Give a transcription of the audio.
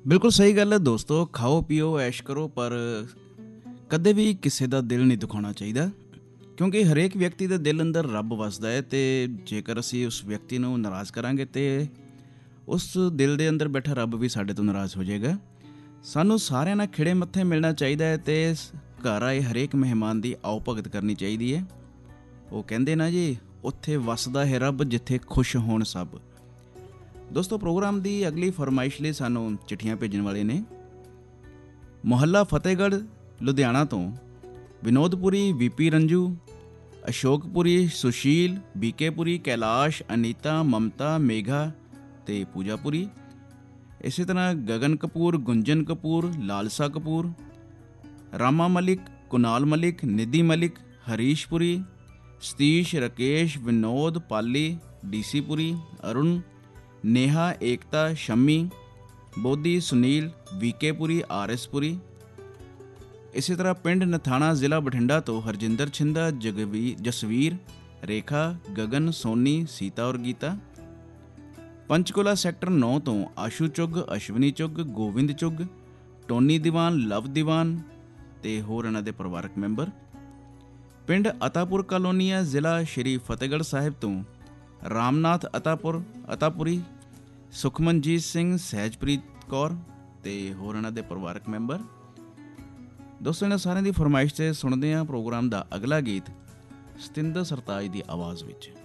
ਬਿਲਕੁਲ ਸਹੀ ਗੱਲ ਹੈ ਦੋਸਤੋ। ਖਾਓ ਪੀਓ ਐਸ਼ ਕਰੋ, ਪਰ ਕਦੇ ਵੀ ਕਿਸੇ ਦਾ ਦਿਲ ਨਹੀਂ ਦੁਖਾਉਣਾ ਚਾਹੀਦਾ, ਕਿਉਂਕਿ ਹਰੇਕ ਵਿਅਕਤੀ ਦੇ ਦਿਲ ਅੰਦਰ ਰੱਬ ਵਸਦਾ ਹੈ। ਅਤੇ ਜੇਕਰ ਅਸੀਂ ਉਸ ਵਿਅਕਤੀ ਨੂੰ ਨਾਰਾਜ਼ ਕਰਾਂਗੇ ਤਾਂ ਉਸ ਦਿਲ ਦੇ ਅੰਦਰ ਬੈਠਾ ਰੱਬ ਵੀ ਸਾਡੇ ਤੋਂ ਨਾਰਾਜ਼ ਹੋ ਜਾਏਗਾ। ਸਾਨੂੰ ਸਾਰਿਆਂ ਨਾਲ ਖਿੜੇ ਮੱਥੇ ਮਿਲਣਾ ਚਾਹੀਦਾ ਹੈ ਅਤੇ ਘਰ ਆਏ ਹਰੇਕ ਮਹਿਮਾਨ ਦੀ ਆਓ ਭਗਤ ਕਰਨੀ ਚਾਹੀਦੀ ਹੈ। ਉਹ ਕਹਿੰਦੇ ਨਾ ਜੀ, ਉੱਥੇ ਵਸਦਾ ਹੈ ਰੱਬ ਜਿੱਥੇ ਖੁਸ਼ ਹੋਣ ਸਭ। ਦੋਸਤੋ, ਪ੍ਰੋਗਰਾਮ ਦੀ ਅਗਲੀ ਫਰਮਾਇਸ਼ ਲਈ ਸਾਨੂੰ ਚਿੱਠੀਆਂ ਭੇਜਣ ਵਾਲੇ ਨੇ ਮੁਹੱਲਾ ਫਤਿਹਗੜ੍ਹ ਲੁਧਿਆਣਾ ਤੋਂ ਵਿਨੋਦਪੁਰੀ ਵੀਪੀ ਰੰਜੂ, ਅਸ਼ੋਕਪੁਰੀ ਸੁਸ਼ੀਲ, ਬੀਕੇਪੁਰੀ ਕੈਲਾਸ਼, ਅਨੀਤਾ, ਮਮਤਾ, ਮੇਘਾ ਅਤੇ ਪੂਜਾਪੁਰੀ। ਇਸੇ ਤਰ੍ਹਾਂ ਗਗਨ ਕਪੂਰ, ਗੁੰਜਨ ਕਪੂਰ, ਲਾਲਸਾ ਕਪੂਰ, ਰਾਮਾ ਮਲਿਕ, ਕੁਨਾਲ ਮਲਿਕ, ਨਿਧੀ ਮਲਿਕ, ਹਰੀਸ਼ਪੁਰੀ, ਸਤੀਸ਼, ਰਕੇਸ਼, ਵਿਨੋਦ, ਪਾਲੀ, ਡੀਸੀਪੁਰੀ, ਅਰੁਣ, ਨੇਹਾ, ਏਕਤਾ, ਸ਼ੰਮੀ, ਬੋਧੀ, ਸੁਨੀਲ, ਵੀਕੇਪੁਰੀ, ਆਰਐਸਪੁਰੀ। ਇਸੇ ਤਰ੍ਹਾਂ ਪਿੰਡ ਨਥਾਣਾ, ਜ਼ਿਲ੍ਹਾ ਬਠਿੰਡਾ ਤੋਂ ਹਰਜਿੰਦਰ ਛਿੰਦਾ, ਜਸਵੀਰ, ਰੇਖਾ, ਗਗਨ, ਸੋਨੀ, ਸੀਤਾ ਔਰ ਗੀਤਾ। ਪੰਚਕੂਲਾ ਸੈਕਟਰ 9 ਤੋਂ ਆਸ਼ੂ ਚੁੱਗ, ਅਸ਼ਵਨੀ ਚੁੱਗ, ਗੋਵਿੰਦ ਚੁੱਗ, ਟੋਨੀ ਦੀਵਾਨ, ਲਵ ਦੀਵਾਨ ਅਤੇ ਹੋਰ ਇਹਨਾਂ ਦੇ ਪਰਿਵਾਰਕ ਮੈਂਬਰ। ਪਿੰਡ ਅਤਾਪੁਰ ਕਾਲੋਨੀਆ, ਜ਼ਿਲ੍ਹਾ ਸ਼੍ਰੀ ਫਤਿਹਗੜ੍ਹ ਸਾਹਿਬ ਤੋਂ ਰਾਮਨਾਥ ਅਤਾਪੁਰੀ, ਸੁਖਮਨਜੀਤ ਸਿੰਘ, ਸਹਿਜਪ੍ਰੀਤ ਕੌਰ ਅਤੇ ਹੋਰ ਇਹਨਾਂ ਦੇ ਪਰਿਵਾਰਕ ਮੈਂਬਰ। ਦੋਸਤੋ, ਇਹਨਾਂ ਸਾਰਿਆਂ ਦੀ ਫਰਮਾਇਸ਼ 'ਤੇ ਸੁਣਦੇ ਹਾਂ ਪ੍ਰੋਗਰਾਮ ਦਾ ਅਗਲਾ ਗੀਤ ਸਤਿੰਦਰ ਸਰਤਾਜ ਦੀ ਆਵਾਜ਼ ਵਿੱਚ।